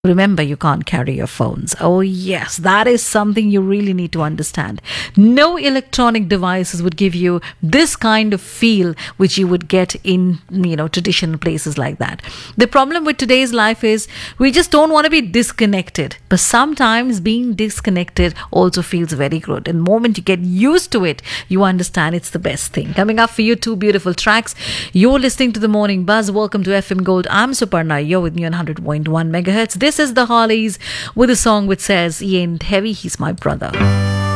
Remember, you can't carry your phones. Oh, yes, that is something you really need to understand. No electronic devices would give you this kind of feel which you would get in, traditional places like that. The problem with today's life is we just don't want to be disconnected. But sometimes being disconnected also feels very good. And the moment you get used to it, you understand it's the best thing. Coming up for you, two beautiful tracks. You're listening to The Morning Buzz. Welcome to FM Gold. I'm Suparna. You're with me on 100.1 megahertz. This is the Hollies with a song which says, "He ain't heavy, he's my brother."